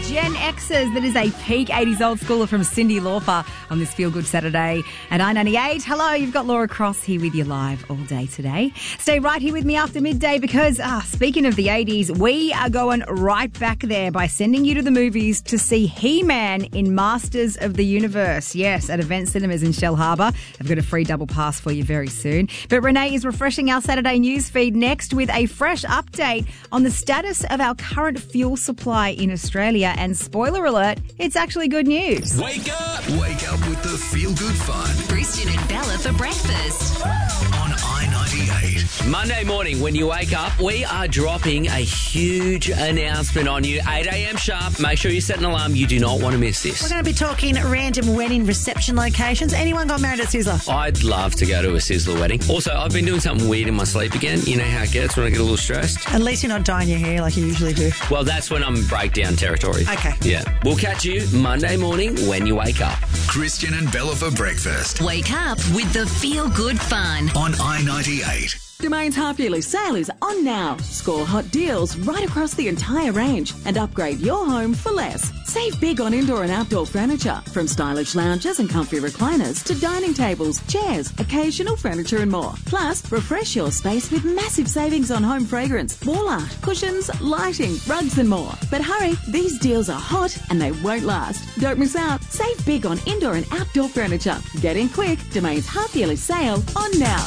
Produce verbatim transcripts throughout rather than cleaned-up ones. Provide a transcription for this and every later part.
Gen Xers. That is a peak eighties old schooler from Cyndi Lauper on this Feel Good Saturday at I ninety-eight. Hello, you've got Laura Cross here with you live all day today. Stay right here with me after midday because, ah, speaking of the eighties, we are going right back there by sending you to the movies to see He-Man in Masters of the Universe. Yes, at Event Cinemas in Shell Harbour. I've got a free double pass for you very soon. But Renee is refreshing our Saturday news feed next with a fresh update on the status of our current fuel supply in Australia. And spoiler alert, it's actually good news. Wake up! Wake up with the Feel Good Fun. Christian and Bella for breakfast. On I ninety-eight. Monday morning when you wake up, we are dropping a huge announcement on you. eight a.m. sharp. Make sure you set an alarm. You do not want to miss this. We're going to be talking random wedding reception locations. Anyone got married at Sizzler? I'd love to go to a Sizzler wedding. Also, I've been doing something weird in my sleep again. You know how it gets when I get a little stressed? At least you're not dyeing your hair like you usually do. Well, that's when I'm in breakdown territory. Okay. Yeah. We'll catch you Monday morning when you wake up. Christian and Bella for breakfast. Wake up with the Feel Good Fun. On I ninety-eight. Domain's half-yearly sale is on now. Score hot deals right across the entire range and upgrade your home for less. Save big on indoor and outdoor furniture, from stylish lounges and comfy recliners to dining tables, chairs, occasional furniture and more. Plus, refresh your space with massive savings on home fragrance, wall art, cushions, lighting, rugs and more. But hurry, these deals are hot and they won't last. Don't miss out. Save big on indoor and outdoor furniture. Get in quick. Domain's half-yearly sale on now.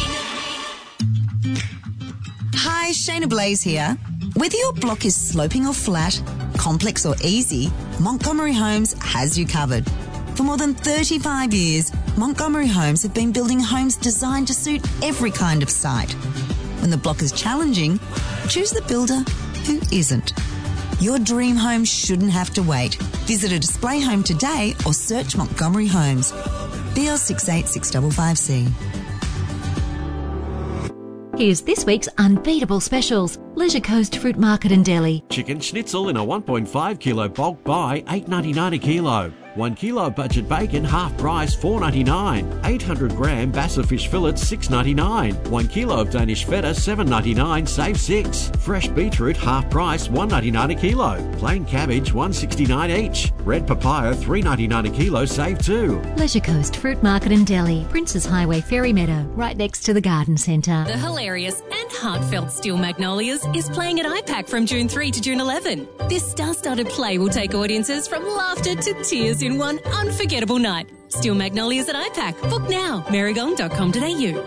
Hi, Shayna Blaze here. Whether your block is sloping or flat, complex or easy, Montgomery Homes has you covered. For more than thirty-five years, Montgomery Homes have been building homes designed to suit every kind of site. When the block is challenging, choose the builder who isn't. Your dream home shouldn't have to wait. Visit a display home today or search Montgomery Homes. B L six eight six five five C. Here's this week's unbeatable specials. Leisure Coast Fruit Market and Deli. Chicken schnitzel in a one point five kilo bulk buy, eight ninety-nine a kilo. one kilo budget bacon, half price, four ninety-nine. eight hundred gram Bassa fish fillets, six ninety-nine. one kilo of Danish feta, seven ninety-nine, save six. Fresh beetroot, half price, one ninety-nine a kilo. Plain cabbage, one sixty-nine each. Red papaya, three ninety-nine a kilo, save two. Leisure Coast Fruit Market and Deli. Princes Highway Ferry Meadow, right next to the Garden Centre. The hilarious and heartfelt Steel Magnolias is playing at I PAC from June third to June eleventh. This star-studded play will take audiences from laughter to tears in one unforgettable night. Steel Magnolias at I PAC. Book now. Marigon dot com dot a u.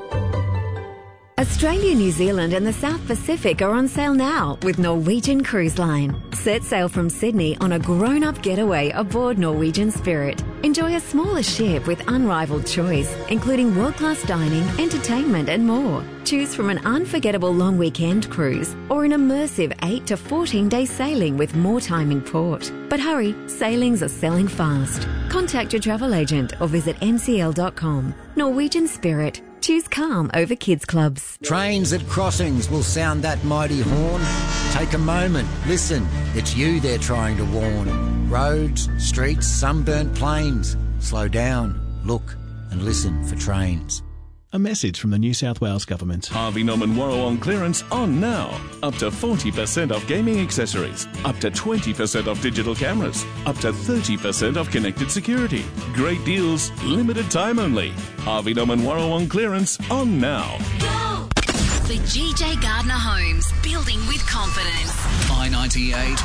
Australia, New Zealand and the South Pacific are on sale now with Norwegian Cruise Line. Set sail from Sydney on a grown-up getaway aboard Norwegian Spirit. Enjoy a smaller ship with unrivaled choice, including world-class dining, entertainment and more. Choose from an unforgettable long weekend cruise or an immersive eight to fourteen day sailing with more time in port. But hurry, sailings are selling fast. Contact your travel agent or visit n c l dot com. Norwegian Spirit. Choose calm over kids clubs. Trains at crossings will sound that mighty horn. Take a moment, listen, it's you they're trying to warn. Roads, streets, sunburnt plains. Slow down, look and listen for trains. A message from the New South Wales Government. Harvey Norman Worro on clearance on now. Up to forty percent off gaming accessories. Up to twenty percent off digital cameras. Up to thirty percent off connected security. Great deals, limited time only. Harvey Norman Worro on clearance on now. Go! For G J Gardner Homes, building with confidence. I ninety-eight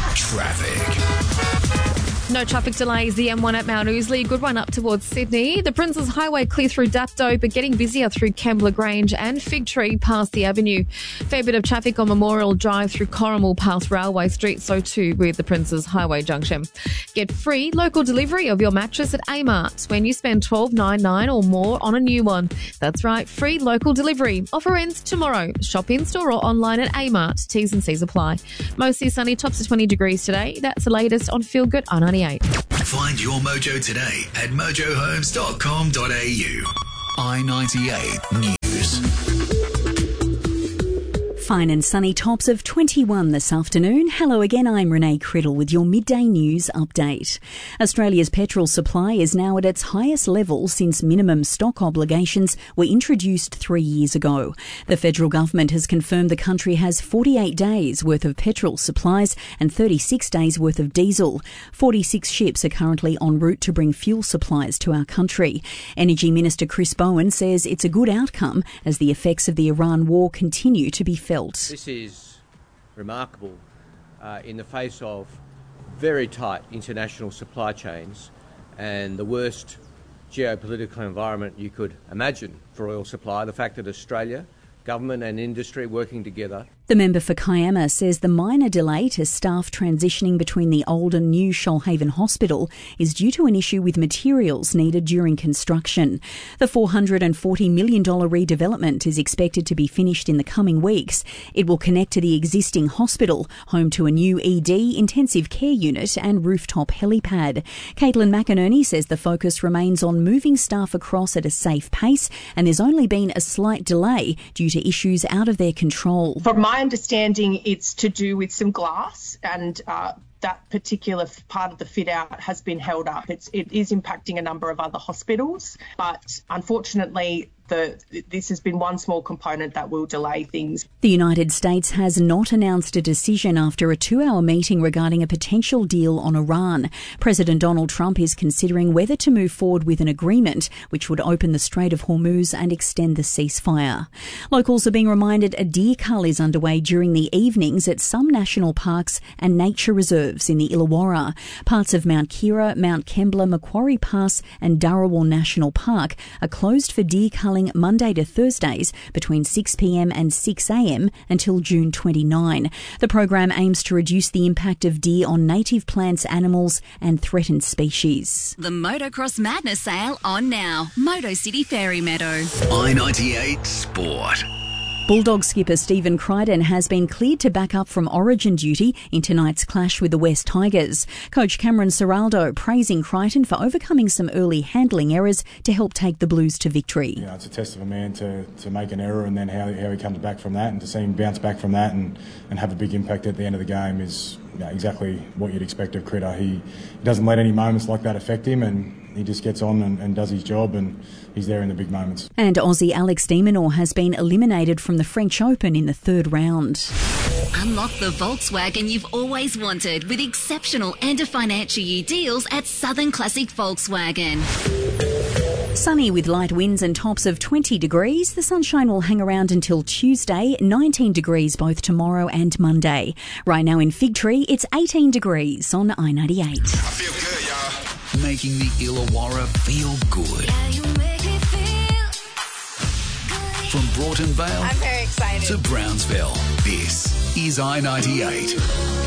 traffic. No traffic delays. The M one at Mount Ousley. Good one up towards Sydney. The Princes Highway clear through Dapto, but getting busier through Kembla Grange and Fig Tree past the Avenue. Fair bit of traffic on Memorial Drive through Corrimal past Railway Street, so too with the Princes Highway Junction. Get free local delivery of your mattress at Amart when you spend twelve ninety-nine or more on a new one. That's right, free local delivery. Offer ends tomorrow. Shop in store or online at Amart. T's and C's apply. Mostly sunny, tops to twenty degrees today. That's the latest on Feel Good I ninety-eight. Find your mojo today at mojo homes dot com dot a u. I ninety-eight News. Fine and sunny, tops of twenty-one this afternoon. Hello again, I'm Renee Criddle with your midday news update. Australia's petrol supply is now at its highest level since minimum stock obligations were introduced three years ago. The federal government has confirmed the country has forty-eight days worth of petrol supplies and thirty-six days worth of diesel. forty-six ships are currently en route to bring fuel supplies to our country. Energy Minister Chris Bowen says it's a good outcome as the effects of the Iran war continue to be felt. This is remarkable uh, in the face of very tight international supply chains and the worst geopolitical environment you could imagine for oil supply. The fact that Australia, government and industry working together. The member for Kiama says the minor delay to staff transitioning between the old and new Shoalhaven Hospital is due to an issue with materials needed during construction. The four hundred forty million dollars redevelopment is expected to be finished in the coming weeks. It will connect to the existing hospital, home to a new E D, intensive care unit and rooftop helipad. Caitlin McInerney says the focus remains on moving staff across at a safe pace and there's only been a slight delay due to issues out of their control. From my understanding, it's to do with some glass and uh, that particular part of the fit out has been held up. It's, it is impacting a number of other hospitals, but unfortunately the, this has been one small component that will delay things. The United States has not announced a decision after a two-hour meeting regarding a potential deal on Iran. President Donald Trump is considering whether to move forward with an agreement which would open the Strait of Hormuz and extend the ceasefire. Locals are being reminded a deer cull is underway during the evenings at some national parks and nature reserves in the Illawarra. Parts of Mount Kira, Mount Kembla, Macquarie Pass and Dharawal National Park are closed for deer culling Monday to Thursdays between six p.m. and six a.m. until June twenty-ninth. The program aims to reduce the impact of deer on native plants, animals and threatened species. The Motocross Madness sale on now. Moto City Fairy Meadow. I ninety-eight Sport. Bulldog skipper Stephen Crichton has been cleared to back up from origin duty in tonight's clash with the West Tigers. Coach Cameron Ciraldo praising Crichton for overcoming some early handling errors to help take the Blues to victory. You know, it's a test of a man to, to make an error and then how, how he comes back from that, and to see him bounce back from that and, and have a big impact at the end of the game is you know, exactly what you'd expect of Critter. He doesn't let any moments like that affect him, and he just gets on and, and does his job, and he's there in the big moments. And Aussie Alex de Minaur has been eliminated from the French Open in the third round. Unlock the Volkswagen you've always wanted with exceptional end of financial year deals at Southern Classic Volkswagen. Sunny with light winds and tops of twenty degrees. The sunshine will hang around until Tuesday, nineteen degrees both tomorrow and Monday. Right now in Fig Tree, it's eighteen degrees on I ninety-eight. I feel good, y'all. Making the Illawarra feel good. Yeah, you make me feel good. From Broughton Vale I'm very excited. to Brownsville, this is I ninety-eight.